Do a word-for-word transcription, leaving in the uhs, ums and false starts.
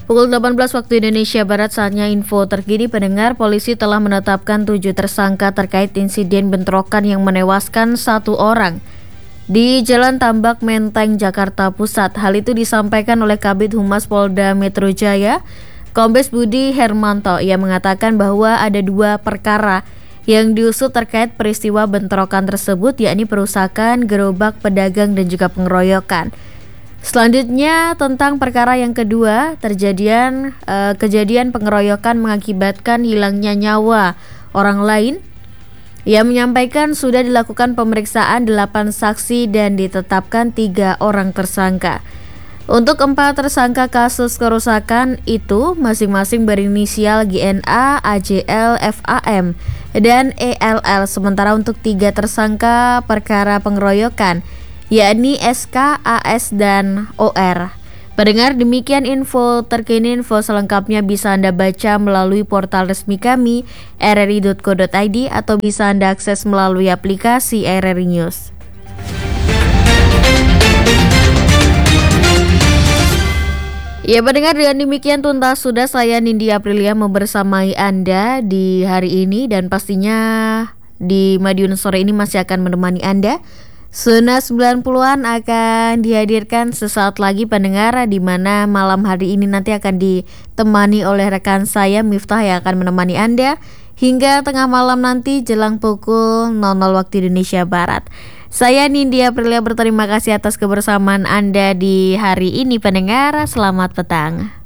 Pukul delapan belas waktu Indonesia Barat, saatnya info terkini pendengar. Polisi telah menetapkan tujuh tersangka terkait insiden bentrokan yang menewaskan satu orang di Jalan Tambak Menteng, Jakarta Pusat. Hal itu disampaikan oleh Kabid Humas Polda Metro Jaya, Kombes Budi Hermanto. Ia mengatakan bahwa ada dua perkara yang diusut terkait peristiwa bentrokan tersebut, yakni perusakan gerobak pedagang dan juga pengeroyokan. Selanjutnya tentang perkara yang kedua, terjadian eh, kejadian pengeroyokan mengakibatkan hilangnya nyawa orang lain. Ia menyampaikan sudah dilakukan pemeriksaan delapan saksi dan ditetapkan tiga orang tersangka. Untuk empat tersangka kasus kerusakan itu masing-masing berinisial G N A, A J L, F A M, dan E L L. Sementara untuk tiga tersangka perkara pengeroyokan, yakni S K, A S, dan O R. Pendengar, demikian info terkini. Info selengkapnya bisa Anda baca melalui portal resmi kami r r i dot co dot i d atau bisa Anda akses melalui aplikasi R R I News. Ya pendengar, dengan demikian tuntas sudah saya Nindi Aprilia membersamai Anda di hari ini, dan pastinya di Madiun sore ini masih akan menemani Anda. Sunnah sembilan puluhan akan dihadirkan sesaat lagi pendengar, di mana malam hari ini nanti akan ditemani oleh rekan saya Miftah yang akan menemani Anda hingga tengah malam nanti jelang pukul nol nol waktu Indonesia Barat. Saya Nindi Aprilia berterima kasih atas kebersamaan Anda di hari ini pendengar. Selamat petang.